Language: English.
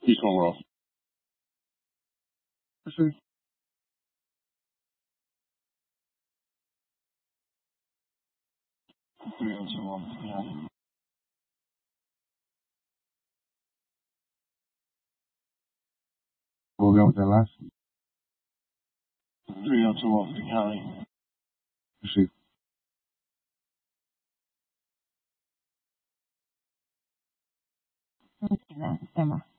Peaceful world.是3有情况平安。Volvemos a las 3有情况平安。是现在在吗？